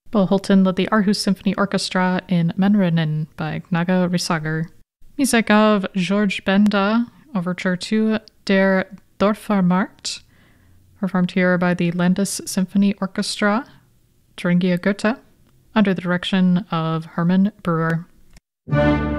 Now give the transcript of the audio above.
Paul Holton led the Aarhus Symphony Orchestra in Menrenin by Naga Risager. Music of George Benda, Overture to Der Dorfermarkt, performed here by the Landes Symphony Orchestra, Thuringia Goethe, under the direction of Hermann Breuer.